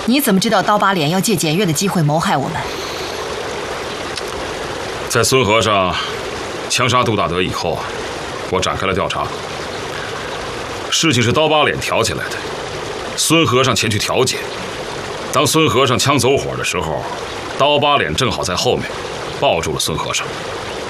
你怎么知道刀疤脸要借检阅的机会谋害我们？ 在孙和尚枪杀杜大德以后，我展开了调查。事情是刀疤脸挑起来的，孙和尚前去调解。当孙和尚枪走火的时候，刀疤脸正好在后面抱住了孙和尚。